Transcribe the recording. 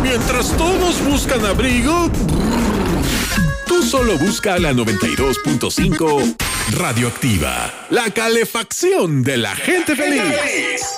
Mientras todos buscan abrigo, tú solo busca la 92.5 Radioactiva, la calefacción de la gente feliz.